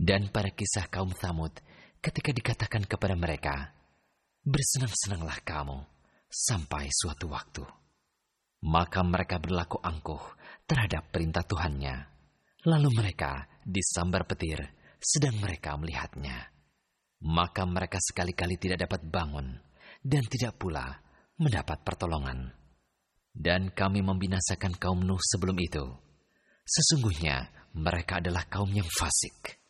Dan pada kisah kaum Tsamud, ketika dikatakan kepada mereka, bersenang-senanglah kamu sampai suatu waktu. Maka mereka berlaku angkuh terhadap perintah Tuhannya. Lalu mereka disambar petir sedang mereka melihatnya. Maka mereka sekali-kali tidak dapat bangun dan tidak pula mendapat pertolongan. Dan kami membinasakan kaum Nuh sebelum itu. Sesungguhnya mereka adalah kaum yang fasik.